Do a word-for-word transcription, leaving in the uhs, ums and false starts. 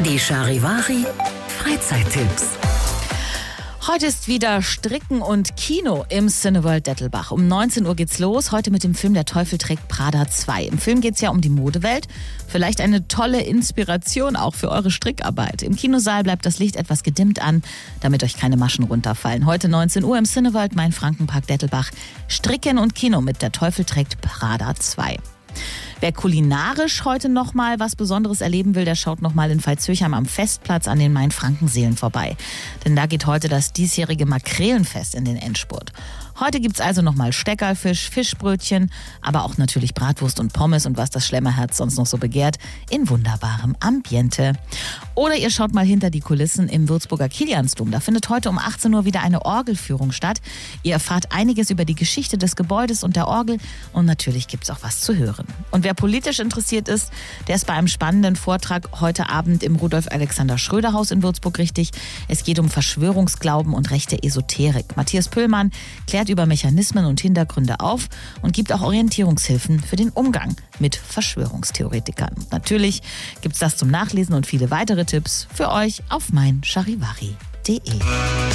Die Charivari Freizeittipps. Heute ist wieder Stricken und Kino im Cineworld Dettelbach. Um neunzehn Uhr geht's los, heute mit dem Film Der Teufel trägt Prada zwei. Im Film geht's ja um die Modewelt. Vielleicht eine tolle Inspiration auch für eure Strickarbeit. Im Kinosaal bleibt das Licht etwas gedimmt an, damit euch keine Maschen runterfallen. Heute neunzehn Uhr im Cineworld Main-Frankenpark Dettelbach. Stricken und Kino mit Der Teufel trägt Prada zwei. Wer kulinarisch heute noch mal was Besonderes erleben will, der schaut noch mal in Veitshöchheim am Festplatz an den Main-Frankenseelen vorbei. Denn da geht heute das diesjährige Makrelenfest in den Endspurt. Heute gibt's also noch mal Steckerlfisch, Fischbrötchen, aber auch natürlich Bratwurst und Pommes und was das Schlemmerherz sonst noch so begehrt, in wunderbarem Ambiente. Oder ihr schaut mal hinter die Kulissen im Würzburger Kiliansdom. Da findet heute um achtzehn Uhr wieder eine Orgelführung statt. Ihr erfahrt einiges über die Geschichte des Gebäudes und der Orgel und natürlich gibt's auch was zu hören. Und wer politisch interessiert ist, der ist bei einem spannenden Vortrag heute Abend im Rudolf-Alexander-Schröder-Haus in Würzburg richtig. Es geht um Verschwörungsglauben und rechte Esoterik. Matthias Püllmann klärt über Mechanismen und Hintergründe auf und gibt auch Orientierungshilfen für den Umgang mit Verschwörungstheoretikern. Und natürlich gibt's das zum Nachlesen und viele weitere Tipps für euch auf mein charivari punkt de.